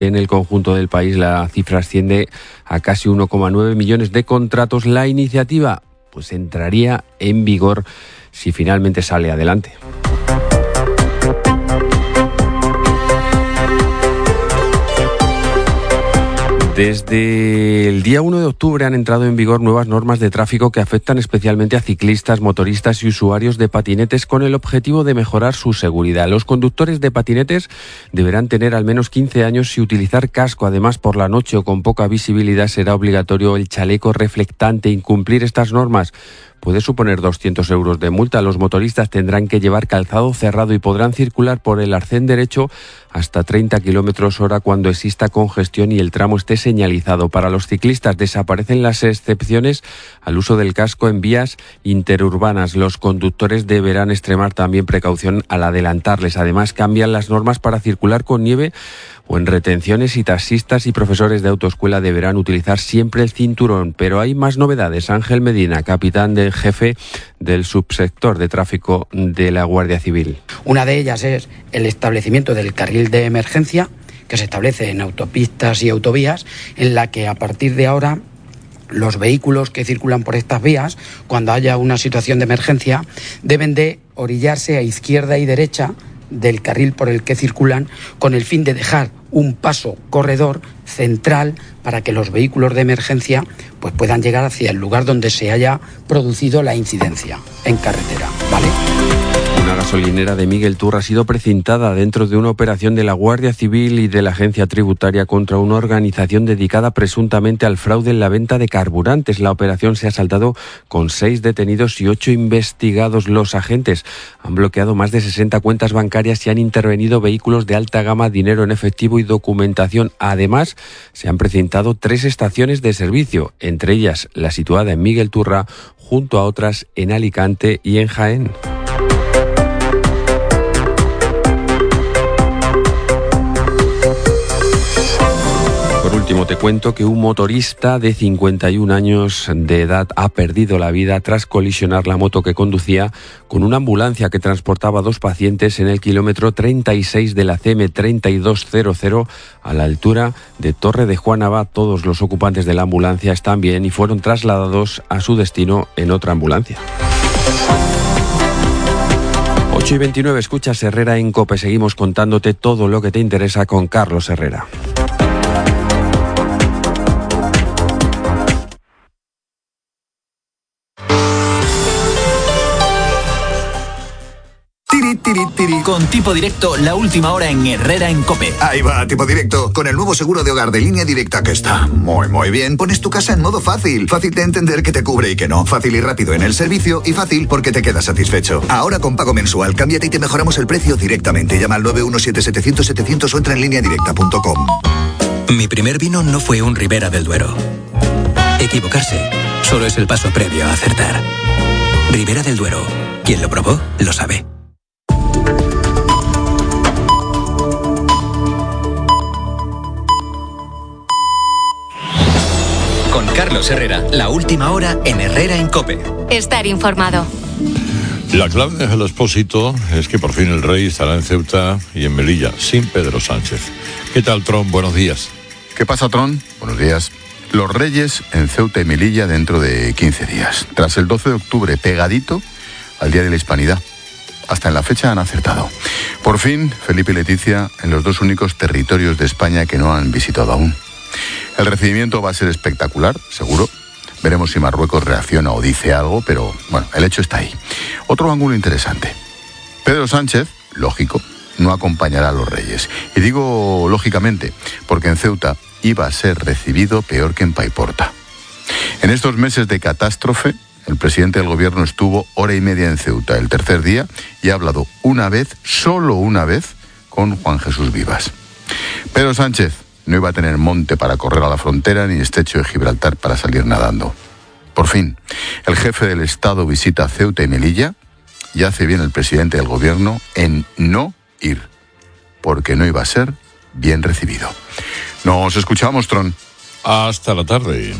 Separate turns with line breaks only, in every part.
En el conjunto del país la cifra asciende a casi 1,9 millones de contratos. La iniciativa pues entraría en vigor si finalmente sale adelante. Desde el día 1 de octubre han entrado en vigor nuevas normas de tráfico que afectan especialmente a ciclistas, motoristas y usuarios de patinetes con el objetivo de mejorar su seguridad. Los conductores de patinetes deberán tener al menos 15 años y utilizar casco. Además, por la noche o con poca visibilidad será obligatorio el chaleco reflectante. Incumplir estas normas puede suponer 200 euros de multa. Los motoristas tendrán que llevar calzado cerrado y podrán circular por el arcén derecho hasta 30 km/h cuando exista congestión y el tramo esté señalizado. Para los ciclistas desaparecen las excepciones al uso del casco en vías interurbanas. Los conductores deberán extremar también precaución al adelantarles. Además, cambian las normas para circular con nieve o en retenciones y taxistas y profesores de autoescuela deberán utilizar siempre el cinturón. Pero hay más novedades. Ángel Medina, capitán del jefe del subsector de tráfico de la Guardia Civil.
Una de ellas es el establecimiento del carril de emergencia que se establece en autopistas y autovías, en la que a partir de ahora los vehículos que circulan por estas vías, cuando haya una situación de emergencia, deben de orillarse a izquierda y derecha del carril por el que circulan, con el fin de dejar un paso corredor central para que los vehículos de emergencia pues puedan llegar hacia el lugar donde se haya producido la incidencia en carretera, ¿vale?
Una gasolinera de Miguel Turra ha sido precintada dentro de una operación de la Guardia Civil y de la Agencia Tributaria contra una organización dedicada presuntamente al fraude en la venta de carburantes. La operación se ha saldado con 6 detenidos y 8 investigados. Los agentes han bloqueado más de 60 cuentas bancarias y han intervenido vehículos de alta gama, dinero en efectivo y documentación. Además, se han precintado 3 estaciones de servicio, entre ellas la situada en Miguel Turra, junto a otras en Alicante y en Jaén. Por último, te cuento que un motorista de 51 años de edad ha perdido la vida tras colisionar la moto que conducía con una ambulancia que transportaba a 2 pacientes en el kilómetro 36 de la CM3200 a la altura de Torre de Juanava. Todos los ocupantes de la ambulancia están bien y fueron trasladados a su destino en otra ambulancia. 8:29, escuchas Herrera en COPE. Seguimos contándote todo lo que te interesa con Carlos Herrera.
Con Tipo Directo, la última hora en Herrera en COPE.
Ahí va, Tipo Directo, con el nuevo seguro de hogar de Línea Directa que está muy bien. Pones tu casa en modo fácil. Fácil de entender que te cubre y que no. Fácil y rápido en el servicio y fácil porque te quedas satisfecho. Ahora con pago mensual, cámbiate y te mejoramos el precio directamente. Llama al 917-700-700 o entra en lineadirecta.com.
Mi primer vino no fue un Ribera del Duero. Equivocarse solo es el paso previo a acertar. Ribera del Duero. Quien lo probó, lo sabe. Con Carlos Herrera, la última hora en Herrera en COPE.
Estar informado.
La clave de Ángel Expósito es que por fin el rey estará en Ceuta y en Melilla, sin Pedro Sánchez. ¿Qué tal, Tron? Buenos días.
¿Qué pasa, Tron? Buenos días. Los Reyes en Ceuta y Melilla dentro de 15 días. Tras el 12 de octubre, pegadito al Día de la Hispanidad. Hasta en la fecha han acertado. Por fin, Felipe y Leticia en los 2 únicos territorios de España que no han visitado aún. El recibimiento va a ser espectacular, seguro. Veremos si Marruecos reacciona o dice algo, pero bueno, el hecho está ahí. Otro ángulo interesante. Pedro Sánchez, lógico, no acompañará a los Reyes. Y digo lógicamente, porque en Ceuta iba a ser recibido peor que en Paiporta. En estos meses de catástrofe, el presidente del gobierno estuvo 1h30 en Ceuta el tercer día y ha hablado una vez, solo una vez, con Juan Jesús Vivas. Pedro Sánchez no iba a tener monte para correr a la frontera ni estrecho de Gibraltar para salir nadando. Por fin, el jefe del Estado visita Ceuta y Melilla y hace bien el presidente del gobierno en no ir, porque no iba a ser bien recibido. Nos escuchamos, Tron.
Hasta la tarde.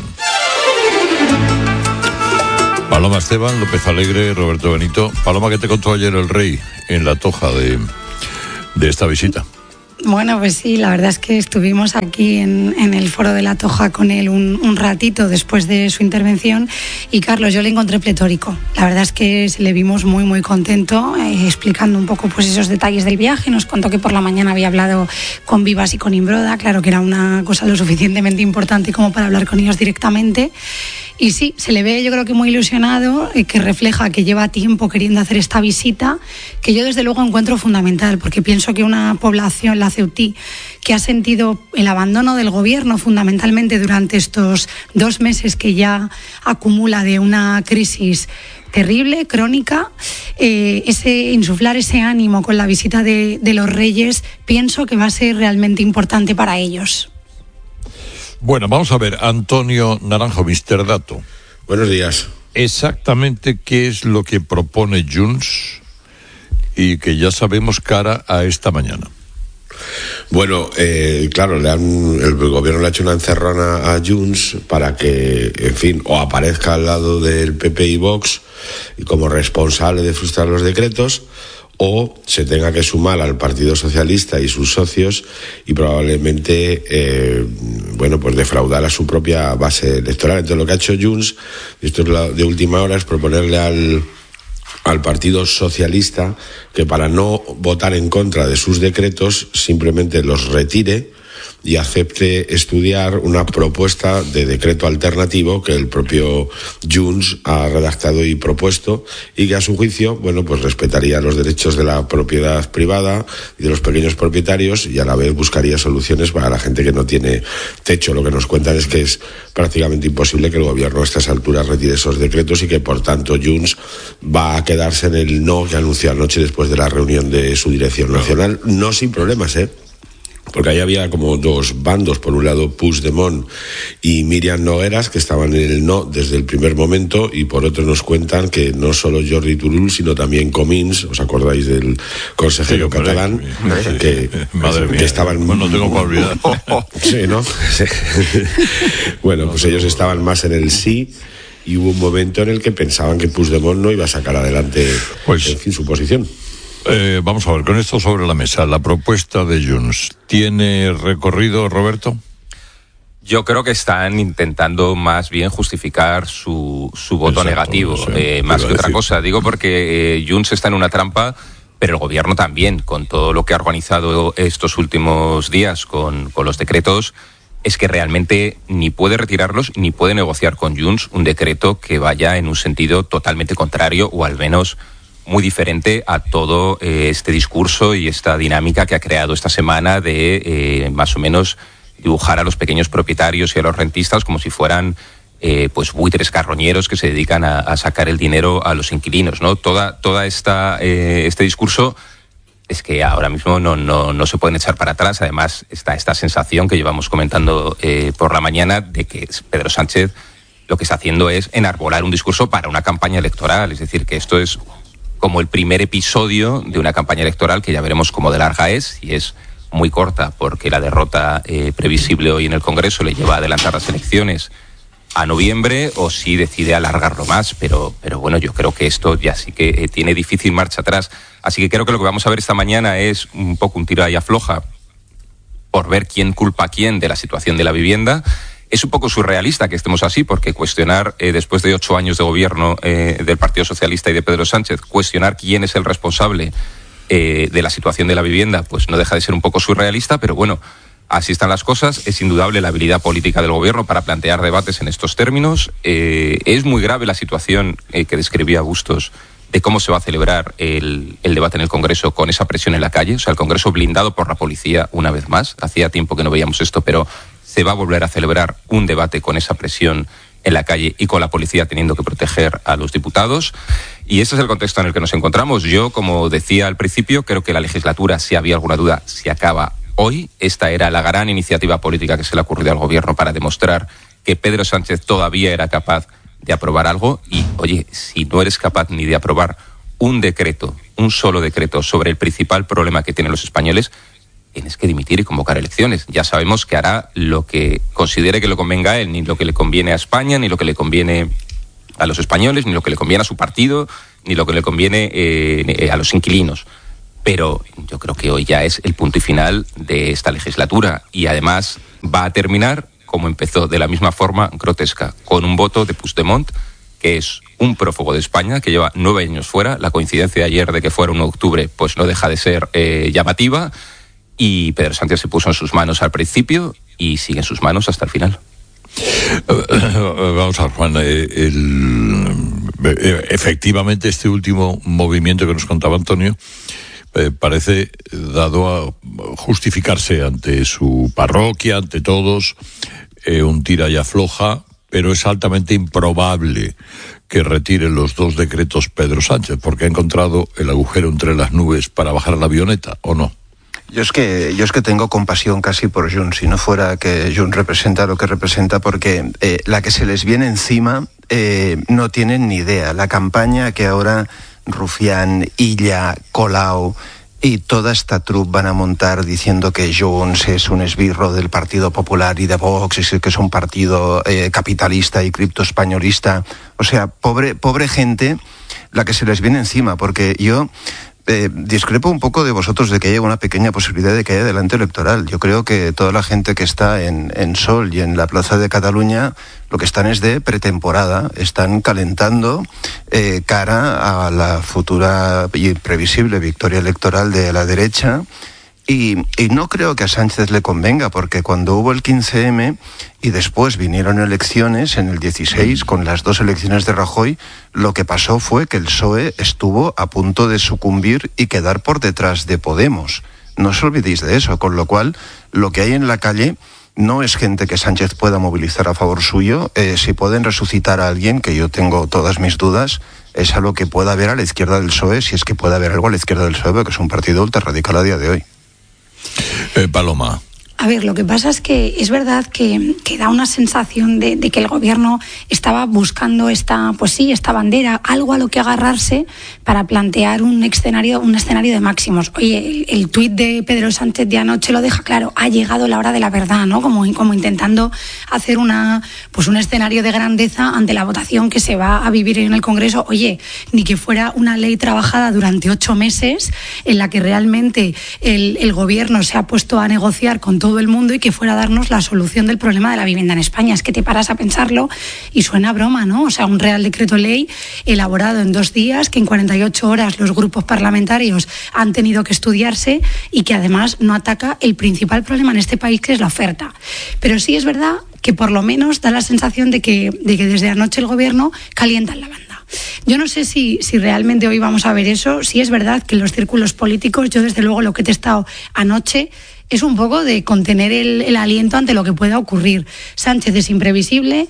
Paloma Esteban, López Alegre, Roberto Benito. Paloma, ¿qué te contó ayer el rey en la toja de esta visita?
Bueno, pues sí, la verdad es que estuvimos aquí en el Foro de la Toja con él un ratito después de su intervención y Carlos, yo le encontré pletórico. La verdad es que se le vimos muy, muy contento, explicando un poco pues esos detalles del viaje. Nos contó que por la mañana había hablado con Vivas y con Imbroda, claro que era una cosa lo suficientemente importante como para hablar con ellos directamente. Y sí, se le ve yo creo que muy ilusionado, que refleja que lleva tiempo queriendo hacer esta visita, que yo desde luego encuentro fundamental, porque pienso que una población, la ceutí, que ha sentido el abandono del gobierno fundamentalmente durante estos 2 meses que ya acumula de una crisis terrible, crónica, insuflar ese ánimo con la visita de los Reyes, pienso que va a ser realmente importante para ellos.
Bueno, vamos a ver, Antonio Naranjo, Mr. Dato.
Buenos días.
Exactamente qué es lo que propone Junts y que ya sabemos cara a esta mañana.
Bueno, claro, el gobierno le ha hecho una encerrona a Junts para que, en fin, o aparezca al lado del PP y Vox y como responsable de frustrar los decretos, o se tenga que sumar al Partido Socialista y sus socios y probablemente pues defraudar a su propia base electoral. Entonces lo que ha hecho Junts, esto es de última hora, es proponerle al Partido Socialista que para no votar en contra de sus decretos simplemente los retire y acepte estudiar una propuesta de decreto alternativo que el propio Junts ha redactado y propuesto y que a su juicio, pues respetaría los derechos de la propiedad privada y de los pequeños propietarios y a la vez buscaría soluciones para la gente que no tiene techo. Lo que nos cuentan es que es prácticamente imposible que el gobierno a estas alturas retire esos decretos y que por tanto Junts va a quedarse en el no que anunció anoche después de la reunión de su dirección nacional, no sin problemas, porque ahí había como 2 bandos, por un lado Puigdemont y Míriam Nogueras, que estaban en el no desde el primer momento, y por otro nos cuentan que no solo Jordi Turull, sino también Comins, ¿os acordáis del consejero catalán? Que estaban...
Bueno, no tengo para olvidar.
Sí, ¿no? Sí. Bueno, pues ellos estaban más en el sí, y hubo un momento en el que pensaban que Puigdemont no iba a sacar adelante, en fin, su posición.
Vamos a ver, con esto sobre la mesa, la propuesta de Junts, ¿tiene recorrido, Roberto?
Yo creo que están intentando más bien justificar su voto negativo, más que otra cosa. Digo porque Junts está en una trampa, pero el gobierno también, con todo lo que ha organizado estos últimos días con los decretos, es que realmente ni puede retirarlos ni puede negociar con Junts un decreto que vaya en un sentido totalmente contrario o al menos muy diferente a todo este discurso y esta dinámica que ha creado esta semana de más o menos dibujar a los pequeños propietarios y a los rentistas como si fueran buitres carroñeros que se dedican a sacar el dinero a los inquilinos, ¿no? Toda este discurso es que ahora mismo no se pueden echar para atrás. Además está esta sensación que llevamos comentando por la mañana de que Pedro Sánchez lo que está haciendo es enarbolar un discurso para una campaña electoral, es decir, que esto es como el primer episodio de una campaña electoral que ya veremos cómo de larga es, y es muy corta porque la derrota previsible hoy en el Congreso le lleva a adelantar las elecciones a noviembre, o si decide alargarlo más, pero bueno, yo creo que esto ya sí que tiene difícil marcha atrás. Así que creo que lo que vamos a ver esta mañana es un poco un tira y afloja por ver quién culpa a quién de la situación de la vivienda. Es un poco surrealista que estemos así, porque cuestionar, después de 8 años de gobierno del Partido Socialista y de Pedro Sánchez, cuestionar quién es el responsable de la situación de la vivienda, pues no deja de ser un poco surrealista, pero bueno, así están las cosas. Es indudable la habilidad política del gobierno para plantear debates en estos términos. Es muy grave la situación que describía Bustos de cómo se va a celebrar el debate en el Congreso con esa presión en la calle. O sea, el Congreso blindado por la policía una vez más. Hacía tiempo que no veíamos esto, pero se va a volver a celebrar un debate con esa presión en la calle y con la policía teniendo que proteger a los diputados. Y ese es el contexto en el que nos encontramos. Yo, como decía al principio, creo que la legislatura, si había alguna duda, se acaba hoy. Esta era la gran iniciativa política que se le ha ocurrido al gobierno para demostrar que Pedro Sánchez todavía era capaz de aprobar algo. Y, oye, si no eres capaz ni de aprobar un decreto, un solo decreto sobre el principal problema que tienen los españoles, tienes que dimitir y convocar elecciones. Ya sabemos que hará lo que considere que le convenga a él, ni lo que le conviene a España, ni lo que le conviene a los españoles, ni lo que le conviene a su partido, ni lo que le conviene a los inquilinos. pero yo creo que hoy ya es el punto y final de esta legislatura, y además va a terminar como empezó, de la misma forma grotesca, con un voto de Puigdemont, que es un prófugo de España, que lleva 9 años fuera. La coincidencia de ayer de que fuera 1 de octubre pues no deja de ser llamativa, y Pedro Sánchez se puso en sus manos al principio y sigue en sus manos hasta el final.
Vamos a ver, Juan, efectivamente este último movimiento que nos contaba Antonio parece dado a justificarse ante su parroquia, ante todos, un tira y afloja, pero es altamente improbable que retire los 2 decretos Pedro Sánchez, porque ha encontrado el agujero entre las nubes para bajar la avioneta, ¿o no?
Yo es que tengo compasión casi por Junts, si no fuera que Junts representa lo que representa, porque la que se les viene encima no tienen ni idea. La campaña que ahora Rufián, Illa, Colau y toda esta troupe van a montar diciendo que Junts es un esbirro del Partido Popular y de Vox, y que es un partido capitalista y criptoespañolista. O sea, pobre gente la que se les viene encima, porque yo discrepo un poco de vosotros de que haya una pequeña posibilidad de que haya adelanto electoral. Yo creo que toda la gente que está en Sol y en la Plaza de Cataluña lo que están es de pretemporada, están calentando cara a la futura y previsible victoria electoral de la derecha. Y no creo que a Sánchez le convenga, porque cuando hubo el 15M y después vinieron elecciones en el 16, con las 2 elecciones de Rajoy, lo que pasó fue que el PSOE estuvo a punto de sucumbir y quedar por detrás de Podemos. No os olvidéis de eso, con lo cual lo que hay en la calle no es gente que Sánchez pueda movilizar a favor suyo. Si pueden resucitar a alguien, que yo tengo todas mis dudas, es a lo que pueda haber a la izquierda del PSOE, si es que puede haber algo a la izquierda del PSOE, porque es un partido ultrarradical a día de hoy.
Paloma.
A ver, lo que pasa es que es verdad que da una sensación de que el gobierno estaba buscando esta bandera, algo a lo que agarrarse para plantear un escenario de máximos. Oye, el tuit de Pedro Sánchez de anoche lo deja claro, ha llegado la hora de la verdad, ¿no? Como intentando hacer un escenario de grandeza ante la votación que se va a vivir en el Congreso. Oye, ni que fuera una ley trabajada durante 8 meses en la que realmente el gobierno se ha puesto a negociar con todo el mundo y que fuera a darnos la solución del problema de la vivienda en España. Es que te paras a pensarlo y suena a broma, ¿no? O sea, un Real Decreto Ley elaborado en 2 días, que en 48 horas los grupos parlamentarios han tenido que estudiarse, y que además no ataca el principal problema en este país, que es la oferta. Pero sí es verdad que por lo menos da la sensación de que desde anoche el gobierno calienta en la banda. Yo no sé si realmente hoy vamos a ver eso. Sí es verdad que en los círculos políticos, yo desde luego lo que he testado anoche es un poco de contener el aliento ante lo que pueda ocurrir. Sánchez es imprevisible.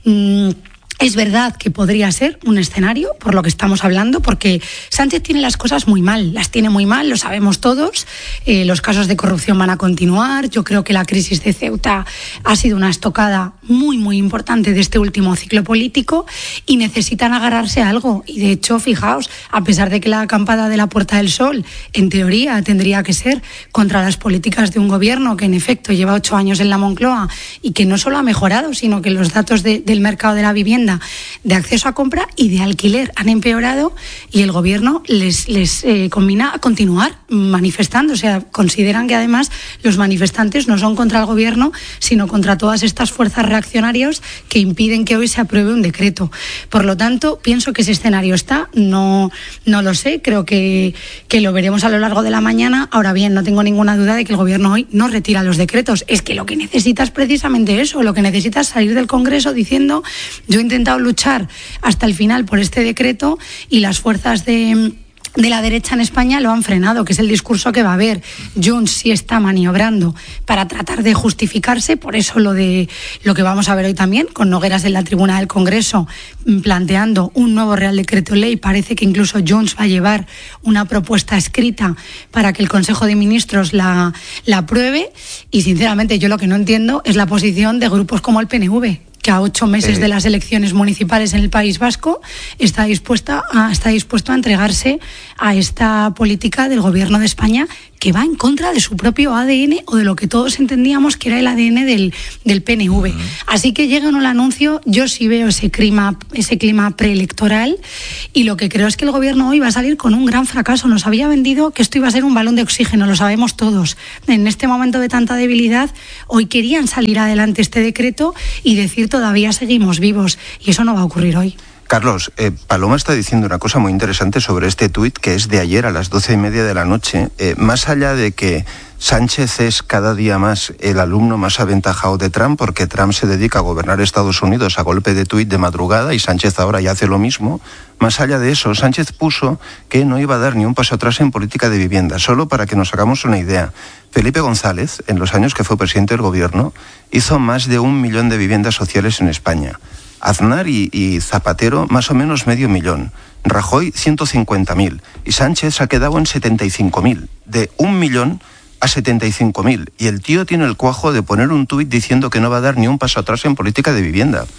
Es verdad que podría ser un escenario, por lo que estamos hablando, porque Sánchez tiene las cosas muy mal, las tiene muy mal, lo sabemos todos. Los casos de corrupción van a continuar. Yo creo que la crisis de Ceuta ha sido una estocada muy, muy importante de este último ciclo político, y necesitan agarrarse a algo. Y de hecho, fijaos, a pesar de que la acampada de la Puerta del Sol, en teoría, tendría que ser contra las políticas de un gobierno que, en efecto, lleva 8 años en la Moncloa y que no solo ha mejorado, sino que los datos del mercado de la vivienda, de acceso a compra y de alquiler han empeorado, y el gobierno les conmina a continuar manifestando. O sea, consideran que además los manifestantes no son contra el gobierno, sino contra todas estas fuerzas reaccionarias que impiden que hoy se apruebe un decreto. Por lo tanto, pienso que ese escenario está, no lo sé, creo que lo veremos a lo largo de la mañana. Ahora bien, no tengo ninguna duda de que el gobierno hoy no retira los decretos. Es que lo que necesita es precisamente eso, lo que necesita es salir del Congreso diciendo: yo he intentado luchar hasta el final por este decreto y las fuerzas de la derecha en España lo han frenado, que es el discurso que va a haber. Junts sí está maniobrando para tratar de justificarse, por eso lo que vamos a ver hoy también, con Nogueras en la tribuna del Congreso planteando un nuevo Real Decreto Ley. Parece que incluso Junts va a llevar una propuesta escrita para que el Consejo de Ministros la apruebe, y sinceramente yo lo que no entiendo es la posición de grupos como el PNV, que a 8 meses de las elecciones municipales en el País Vasco está dispuesto a entregarse a esta política del gobierno de España, que va en contra de su propio ADN o de lo que todos entendíamos que era el ADN del PNV. Así que llega o no el anuncio, yo sí veo ese clima preelectoral, y lo que creo es que el gobierno hoy va a salir con un gran fracaso. Nos había vendido que esto iba a ser un balón de oxígeno, lo sabemos todos. En este momento de tanta debilidad, hoy querían salir adelante este decreto y decir todavía seguimos vivos, y eso no va a ocurrir hoy.
Carlos, Paloma está diciendo una cosa muy interesante sobre este tuit que es de ayer a las 12:30 de la noche. Más allá de que Sánchez es cada día más el alumno más aventajado de Trump, porque Trump se dedica a gobernar Estados Unidos a golpe de tuit de madrugada y Sánchez ahora ya hace lo mismo. Más allá de eso, Sánchez puso que no iba a dar ni un paso atrás en política de vivienda. Solo para que nos hagamos una idea, Felipe González, en los años que fue presidente del gobierno, hizo más de 1 millón de viviendas sociales en España. Aznar y Zapatero más o menos 500.000, Rajoy 150.000 y Sánchez ha quedado en 75.000, de 1 millón a 75.000, y el tío tiene el cuajo de poner un tuit diciendo que no va a dar ni un paso atrás en política de vivienda.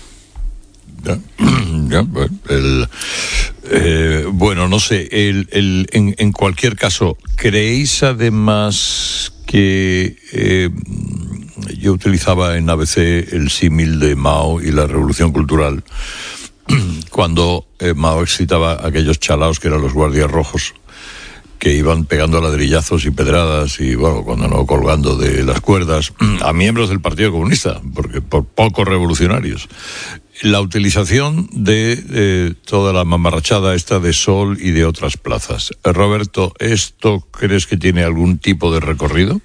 Bueno, no sé, en cualquier caso, ¿creéis además que yo utilizaba en ABC el símil de Mao y la Revolución Cultural, cuando Mao excitaba a aquellos chalaos que eran los guardias rojos, que iban pegando ladrillazos y pedradas y, bueno, cuando no colgando de las cuerdas, a miembros del Partido Comunista, porque por poco revolucionarios. La utilización de toda la mamarrachada esta de Sol y de otras plazas. Roberto, ¿esto crees que tiene algún tipo de recorrido?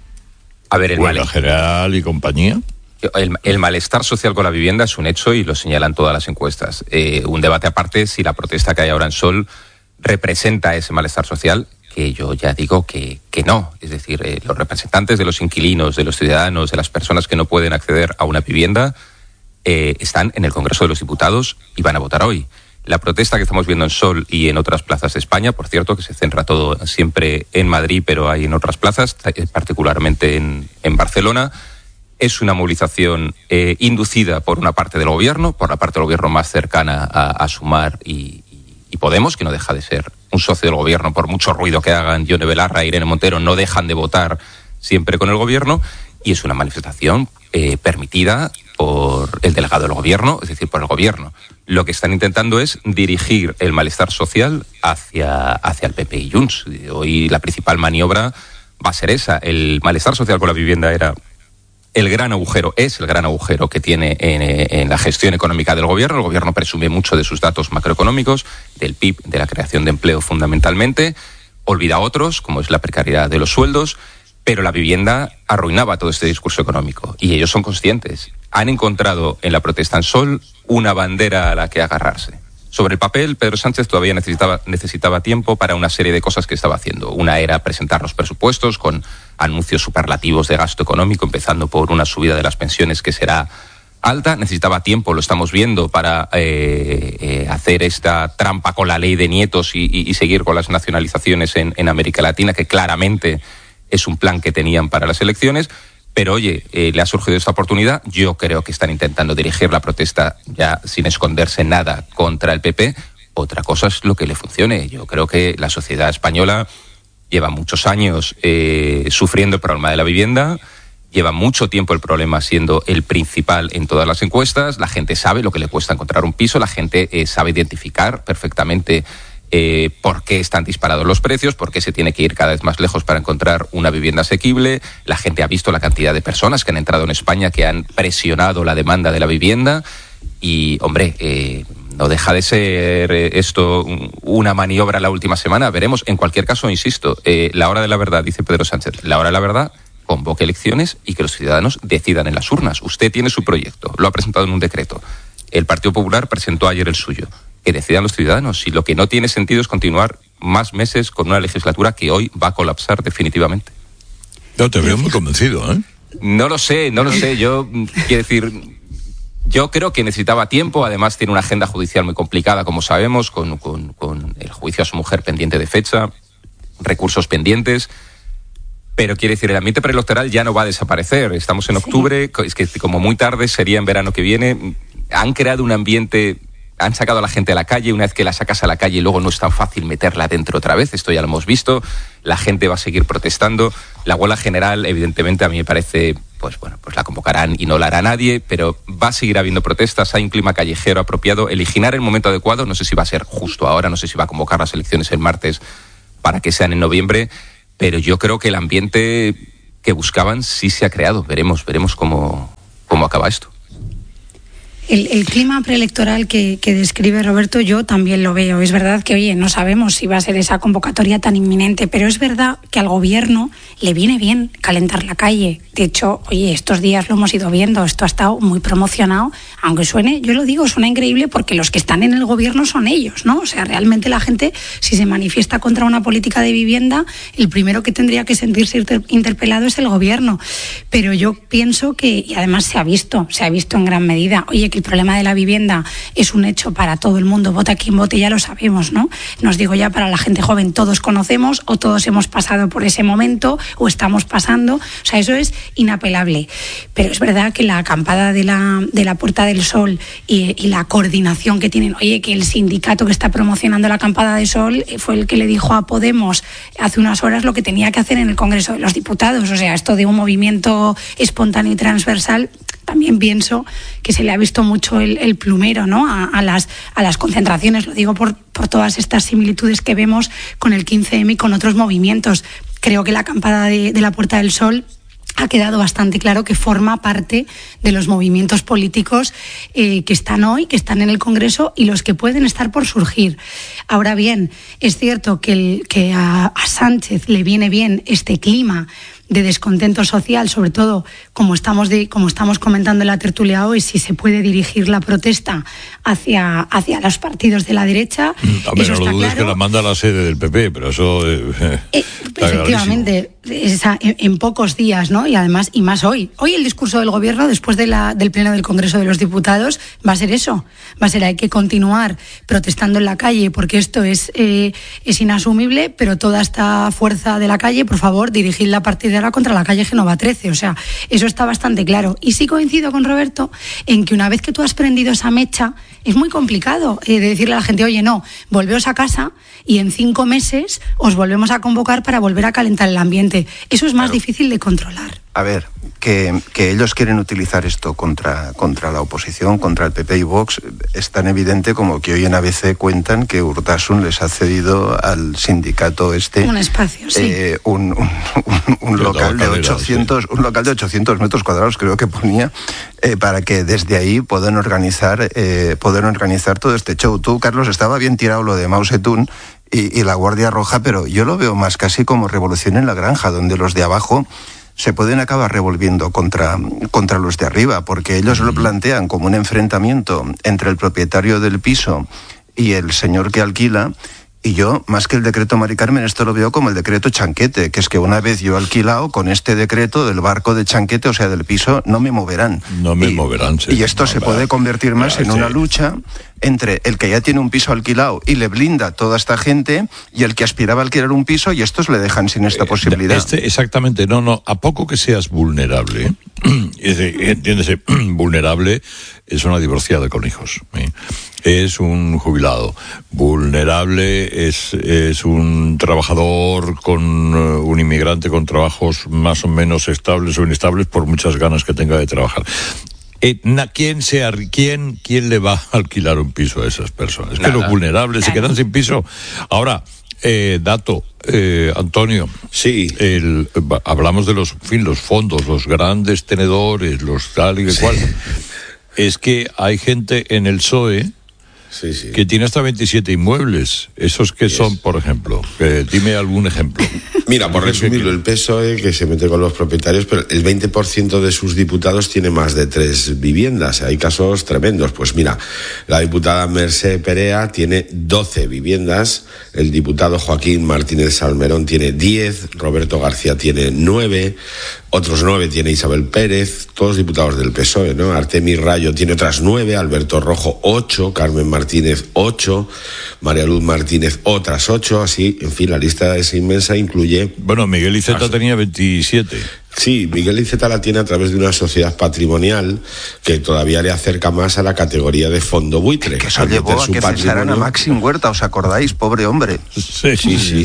A ver,
Huelga general y compañía.
El malestar social con la vivienda es un hecho y lo señalan todas las encuestas. Un debate aparte si la protesta que hay ahora en Sol representa ese malestar social, que yo ya digo que no. Es decir, los representantes de los inquilinos, de los ciudadanos, de las personas que no pueden acceder a una vivienda, están en el Congreso de los Diputados y van a votar hoy. La protesta que estamos viendo en Sol y en otras plazas de España, por cierto, que se centra todo siempre en Madrid, pero hay en otras plazas, particularmente en Barcelona, es una movilización inducida por una parte del gobierno, por la parte del gobierno más cercana a Sumar y Podemos, que no deja de ser un socio del gobierno, por mucho ruido que hagan Yone Belarra e Irene Montero, no dejan de votar siempre con el gobierno, y es una manifestación permitida por el delegado del gobierno, es decir, por el gobierno. Lo que están intentando es dirigir el malestar social hacia el PP y Junts. Hoy la principal maniobra va a ser esa. El malestar social con la vivienda era el gran agujero, es el gran agujero que tiene en la gestión económica del gobierno. El gobierno presume mucho de sus datos macroeconómicos, del PIB, de la creación de empleo fundamentalmente, olvida otros, como es la precariedad de los sueldos, pero la vivienda arruinaba todo este discurso económico y ellos son conscientes. Han encontrado en la protesta en Sol una bandera a la que agarrarse. Sobre el papel, Pedro Sánchez todavía necesitaba tiempo para una serie de cosas que estaba haciendo. Una era presentar los presupuestos con anuncios superlativos de gasto económico, empezando por una subida de las pensiones que será alta. Necesitaba tiempo, lo estamos viendo, para hacer esta trampa con la ley de nietos y seguir con las nacionalizaciones en América Latina, que claramente es un plan que tenían para las elecciones. Pero oye, le ha surgido esta oportunidad. Yo creo que están intentando dirigir la protesta ya sin esconderse nada contra el PP. Otra cosa es lo que le funcione. Yo creo que la sociedad española lleva muchos años sufriendo el problema de la vivienda. Lleva mucho tiempo el problema siendo el principal en todas las encuestas. La gente sabe lo que le cuesta encontrar un piso. La gente sabe identificar perfectamente por qué están disparados los precios, por qué se tiene que ir cada vez más lejos para encontrar una vivienda asequible. La gente ha visto la cantidad de personas que han entrado en España, que han presionado la demanda de la vivienda y, hombre, no deja de ser esto una maniobra la última semana. Veremos. En cualquier caso, insisto, la hora de la verdad, dice Pedro Sánchez, la hora de la verdad, convoque elecciones y que los ciudadanos decidan en las urnas. Usted tiene su proyecto, lo ha presentado en un decreto. El Partido Popular presentó ayer el suyo. Que decidan los ciudadanos. Si lo que no tiene sentido es continuar más meses con una legislatura que hoy va a colapsar definitivamente.
Yo te veo muy convencido, ¿eh?
No lo sé. Yo quiero decir, yo creo que necesitaba tiempo. Además tiene una agenda judicial muy complicada, como sabemos, con el juicio a su mujer pendiente de fecha, recursos pendientes. Pero quiere decir, el ambiente preelectoral ya no va a desaparecer. Estamos en octubre, es que como muy tarde sería en verano que viene. Han creado un ambiente han sacado a la gente a la calle. Una vez que la sacas a la calle, luego no es tan fácil meterla dentro otra vez. Esto ya lo hemos visto. La gente va a seguir protestando. La huelga general, evidentemente, a mí me parece, pues la convocarán y no la hará nadie, pero va a seguir habiendo protestas. Hay un clima callejero apropiado. Elegirán el momento adecuado. No sé si va a ser justo ahora, no sé si va a convocar las elecciones el martes para que sean en noviembre, pero yo creo que el ambiente que buscaban sí se ha creado. Veremos cómo acaba esto.
El clima preelectoral que describe Roberto, yo también lo veo. Es verdad que, oye, no sabemos si va a ser esa convocatoria tan inminente, pero es verdad que al gobierno le viene bien calentar la calle. De hecho, oye, estos días lo hemos ido viendo, esto ha estado muy promocionado, aunque suene, yo lo digo, suena increíble porque los que están en el gobierno son ellos, ¿no? O sea, realmente la gente, si se manifiesta contra una política de vivienda, el primero que tendría que sentirse interpelado es el gobierno. Pero yo pienso que, y además se ha visto en gran medida, oye, que el problema de la vivienda es un hecho para todo el mundo, vote quien vote, ya lo sabemos, ¿no? Nos digo ya para la gente joven, todos conocemos o todos hemos pasado por ese momento o estamos pasando, o sea, eso es inapelable. Pero es verdad que la acampada de la Puerta del Sol y la coordinación que tienen, oye, que el sindicato que está promocionando la acampada del Sol fue el que le dijo a Podemos hace unas horas lo que tenía que hacer en el Congreso de los Diputados, o sea, esto de un movimiento espontáneo y transversal. También pienso que se le ha visto mucho el plumero, ¿no? a las concentraciones, lo digo por todas estas similitudes que vemos con el 15M y con otros movimientos. Creo que la acampada de la Puerta del Sol ha quedado bastante claro que forma parte de los movimientos políticos que están hoy, que están en el Congreso y los que pueden estar por surgir. Ahora bien, es cierto que a Sánchez le viene bien este clima de descontento social, sobre todo como estamos comentando en la tertulia hoy, si se puede dirigir la protesta hacia los partidos de la derecha.
También no lo dudes, que la manda a la sede del PP, pero eso
efectivamente, en pocos días, ¿no? Y además, y más hoy. Hoy el discurso del gobierno, después del pleno del Congreso de los Diputados, va a ser eso. Va a ser, hay que continuar protestando en la calle porque esto es inasumible, pero toda esta fuerza de la calle, por favor, dirigidla a partir de ahora contra la calle Génova 13. O sea, eso está bastante claro. Y sí coincido con Roberto en que una vez que tú has prendido esa mecha, es muy complicado de decirle a la gente, oye, no, volveos a casa y en 5 meses os volvemos a convocar para volver a calentar el ambiente. Eso es más difícil de controlar.
A ver, que ellos quieren utilizar esto contra la oposición, contra el PP y Vox, es tan evidente como que hoy en ABC cuentan que Urtasun les ha cedido al sindicato
un espacio, sí.
Un local de 800 metros cuadrados, creo que ponía, para que desde ahí puedan organizar todo este show. Tú, Carlos, estaba bien tirado lo de Mao Zedong y la Guardia Roja, pero yo lo veo más casi como revolución en la granja, donde los de abajo se pueden acabar revolviendo contra los de arriba, porque ellos lo plantean como un enfrentamiento entre el propietario del piso y el señor que alquila. Y yo, más que el decreto Mari Carmen, esto lo veo como el decreto Chanquete, que es que una vez yo he alquilado, con este decreto del barco de Chanquete, o sea, del piso, no me moverán. Sí. Y esto se puede convertir más en una lucha entre el que ya tiene un piso alquilado y le blinda a toda esta gente y el que aspiraba a alquilar un piso y estos le dejan sin esta posibilidad.
Exactamente, no, a poco que seas vulnerable, entiéndese, vulnerable es una divorciada con hijos, es un jubilado, vulnerable es un trabajador un inmigrante con trabajos más o menos estables o inestables por muchas ganas que tenga de trabajar. ¿Quién le va a alquilar un piso a esas personas? Es que los vulnerables se quedan sin piso. Ahora, Antonio,
sí,
hablamos de los fondos, los grandes tenedores, los tal y cual. Es que hay gente en el PSOE que tiene hasta 27 inmuebles. ¿Esos qué son, por ejemplo? Dime algún ejemplo.
Mira, por resumirlo, el PSOE, que se mete con los propietarios, pero el 20% de sus diputados tiene más de 3 viviendas. Hay casos tremendos. Pues mira, la diputada Mercè Perea tiene 12 viviendas, el diputado Joaquín Martínez Salmerón tiene 10, Roberto García tiene 9, otros 9 tiene Isabel Pérez, todos diputados del PSOE, ¿no? Artemis Rayo tiene otras 9, Alberto Rojo 8, Carmen Martínez 8, María Luz Martínez otras 8, así, en fin, la lista es inmensa, incluye...
Bueno, Miguel Iceta tenía 27.
Sí, Miguel Iceta la tiene a través de una sociedad patrimonial que todavía le acerca más a la categoría de fondo buitre.
Que eso llevó a que cesaran a Maxim Huerta, ¿os acordáis? Pobre hombre.
Sí.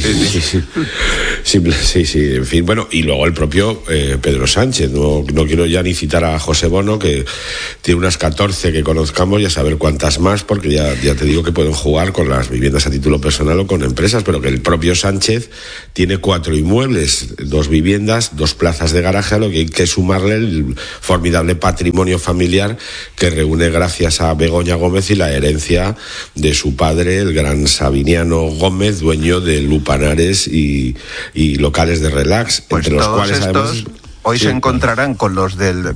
En fin, bueno, y luego el propio Pedro Sánchez. No quiero ya ni citar a José Bono, que tiene unas 14 que conozcamos y a saber cuántas más, porque ya te digo que pueden jugar con las viviendas a título personal o con empresas, pero que el propio Sánchez tiene 4 inmuebles, 2 viviendas, 2 plazas de garaje, a lo que hay que sumarle el formidable patrimonio familiar que reúne gracias a Begoña Gómez y la herencia de su padre, el gran Sabiniano Gómez, dueño de Lupanares y locales de relax,
pues entre los cuales además... Hoy se encontrarán con los de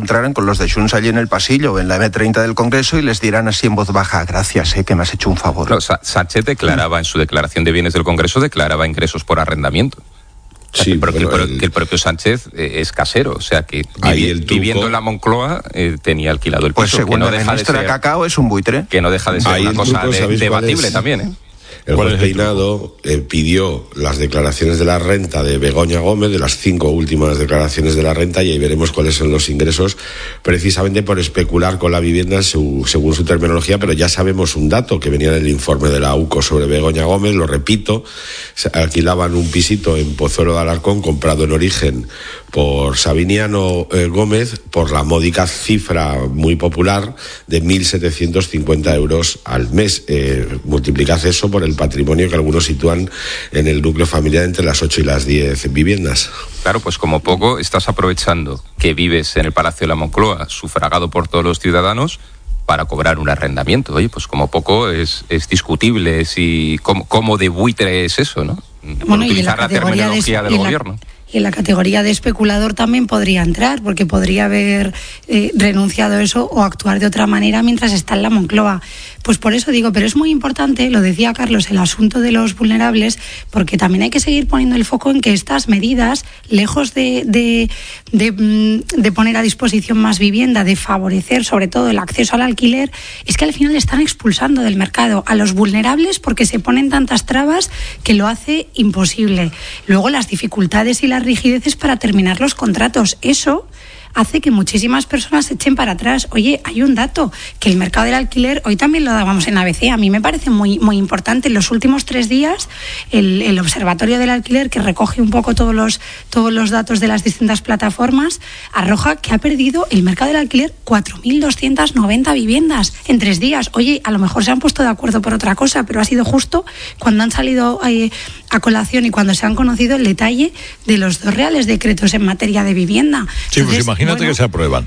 Junts allí en el pasillo, en la M30 del Congreso, y les dirán así en voz baja: gracias, que me has hecho un favor.
No, Sánchez declaraba en su declaración de bienes del Congreso, declaraba ingresos por arrendamiento. Sí, que el propio Sánchez es casero, o sea que viviendo en la Moncloa tenía alquilado el piso.
Pues según la ministra Cacao es un buitre.
Que no deja de ser una cosa debatible también, ¿eh?
El juez Peinado pidió las declaraciones de la renta de Begoña Gómez, de las 5 últimas declaraciones de la renta, y ahí veremos cuáles son los ingresos, precisamente por especular con la vivienda según su terminología. Pero ya sabemos un dato que venía en el informe de la AUCO sobre Begoña Gómez, lo repito: alquilaban un pisito en Pozuelo de Alarcón, comprado en origen por Sabiniano Gómez, por la módica cifra muy popular de 1.750 euros al mes. Multiplicad eso por el patrimonio que algunos sitúan en el núcleo familiar entre las 8 y las 10 viviendas.
Claro, pues como poco estás aprovechando que vives en el Palacio de la Moncloa, sufragado por todos los ciudadanos, para cobrar un arrendamiento. Oye, pues como poco es discutible si cómo de buitre es eso, ¿no?
Bueno,
utilizar la terminología del gobierno.
Y en la categoría de especulador también podría entrar, porque podría haber renunciado a eso o actuar de otra manera mientras está en la Moncloa. Pues por eso digo, pero es muy importante, lo decía Carlos, el asunto de los vulnerables, porque también hay que seguir poniendo el foco en que estas medidas, lejos de poner a disposición más vivienda, de favorecer sobre todo el acceso al alquiler, es que al final están expulsando del mercado a los vulnerables porque se ponen tantas trabas que lo hace imposible. Luego las dificultades y las rigideces para terminar los contratos, eso hace que muchísimas personas se echen para atrás. Oye, hay un dato, que el mercado del alquiler, hoy también lo dábamos en ABC, a mí me parece muy, muy importante. En los últimos 3 días, el Observatorio del Alquiler, que recoge un poco todos los datos de las distintas plataformas, arroja que ha perdido el mercado del alquiler 4.290 viviendas en 3 días. Oye, a lo mejor se han puesto de acuerdo por otra cosa, pero ha sido justo cuando han salido a colación y cuando se han conocido el detalle de los 2 reales decretos en materia de vivienda.
Sí, entonces, pues imagínate que se aprueban.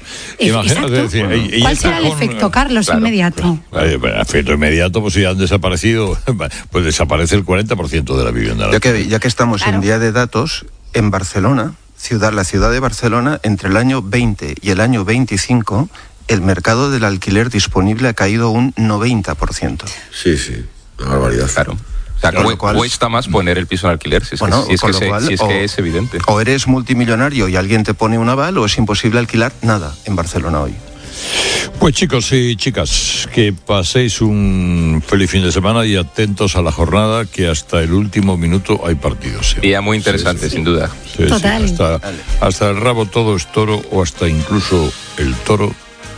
¿Cuál será el efecto, Carlos, inmediato?
El efecto inmediato, pues si han desaparecido, pues desaparece el 40% de la vivienda.
Ya que estamos en día de datos, en Barcelona, la ciudad de Barcelona, entre el año 20 y el año 25, el mercado del alquiler disponible ha caído un 90%.
Sí, una barbaridad.
Claro. O sea, cuesta más poner el piso en alquiler, si es que es evidente.
O eres multimillonario y alguien te pone un aval, o es imposible alquilar nada en Barcelona hoy.
Pues chicos y chicas, que paséis un feliz fin de semana y atentos a la jornada, que hasta el último minuto hay partidos.
Día muy interesante, sin duda.
Total.
Hasta el rabo todo es toro, o hasta incluso el toro.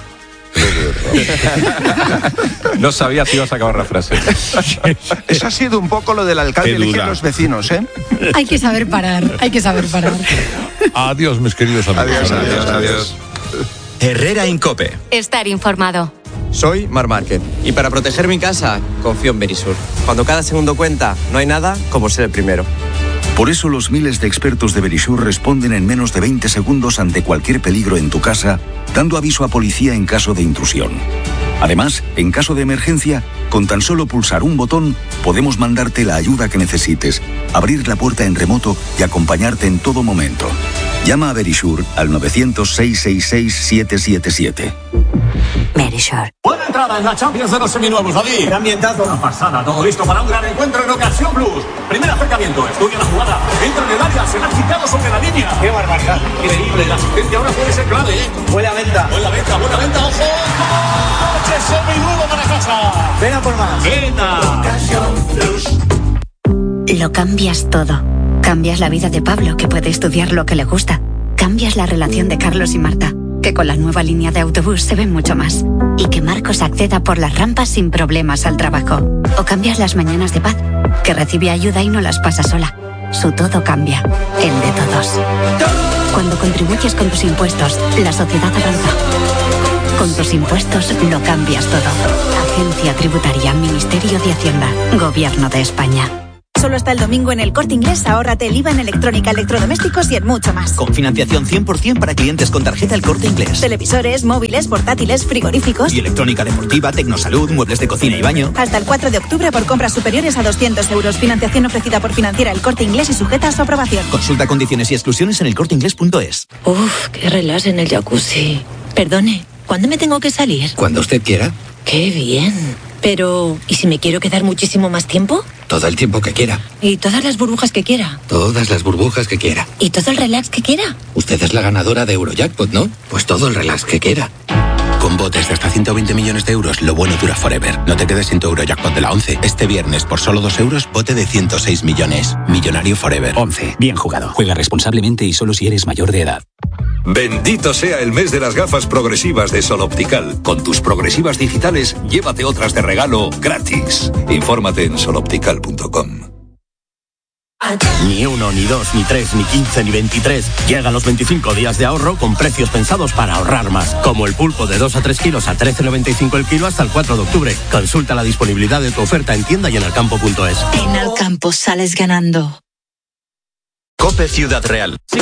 No sabía si ibas a acabar la frase.
Eso ha sido un poco lo del alcalde elige a los vecinos, ¿eh?
Hay que saber parar.
Adiós, mis queridos amigos.
Adiós.
Herrera Incope.
Estar informado.
Soy Marc Márquez y para proteger mi casa confío en Verisur. Cuando cada segundo cuenta, no hay nada como ser el primero.
Por eso los miles de expertos de Verisur responden en menos de 20 segundos ante cualquier peligro en tu casa, dando aviso a policía en caso de intrusión. Además, en caso de emergencia, con tan solo pulsar un botón, podemos mandarte la ayuda que necesites, abrir la puerta en remoto y acompañarte en todo momento. Llama a Verisur al 900-666-777.
Verisur.
Buena entrada en la Champions de los seminuevos, David. Qué ambientazo. Una pasada, todo listo para un gran encuentro en Ocasión Plus. Primer acercamiento, estudia la jugada. Entra en el área, se la ha quitado sobre la línea. Qué barbaridad. Increíble, la asistencia ahora puede ser clave, ¿eh? Buena venta, ojo. ¡Coche seminuevo para casa! Ven a por más. ¡Quita! Ocasión Plus.
Lo cambias todo. Cambias la vida de Pablo, que puede estudiar lo que le gusta.
cambias la relación de Carlos y Marta, que con la nueva línea de autobús se ven mucho más. Y que Marcos acceda por las rampas sin problemas al trabajo. O cambias las mañanas de Paz, que recibe ayuda y no las pasa sola. Su todo cambia, el de todos. Cuando contribuyes con tus impuestos, la sociedad avanza. Con tus impuestos lo cambias todo. Agencia Tributaria, Ministerio de Hacienda, Gobierno de España.
Solo hasta el domingo en El Corte Inglés, ahórrate el IVA en electrónica, electrodomésticos y en mucho más.
Con financiación 100% para clientes con tarjeta El Corte Inglés.
Televisores, móviles, portátiles, frigoríficos.
Y electrónica deportiva, tecnosalud, muebles de cocina y baño.
Hasta el 4 de octubre por compras superiores a 200 euros. Financiación ofrecida por Financiera El Corte Inglés y sujeta a su aprobación.
Consulta condiciones y exclusiones en elcorteinglés.es.
Uf, qué relax en el jacuzzi. Perdone, ¿cuándo me tengo que salir?
Cuando usted quiera.
Qué bien. Pero, ¿y si me quiero quedar muchísimo más tiempo?
Todo el tiempo que quiera.
¿Y todas las burbujas que quiera?
Todas las burbujas que quiera.
¿Y todo el relax que quiera?
Usted es la ganadora de Eurojackpot, ¿no? Pues todo el relax que quiera.
Con botes de hasta 120 millones de euros, lo bueno dura forever. No te quedes sin tu Eurojackpot de la 11. Este viernes, por solo 2 euros, bote de 106 millones. Millonario forever.
11. Bien jugado. Juega responsablemente y solo si eres mayor de edad.
Bendito sea el mes de las gafas progresivas de Sol Optical. Con tus progresivas digitales, llévate otras de regalo gratis. Infórmate en soloptical.com.
Ni 1, ni 2, ni 3, ni 15, ni 23. Llegan los 25 días de ahorro con precios pensados para ahorrar más. Como el pulpo de 2 a 3 kilos a 13,95 el kilo hasta el 4 de octubre. Consulta la disponibilidad de tu oferta en tienda y en alcampo.es.
En Alcampo sales ganando.
COPE Ciudad Real.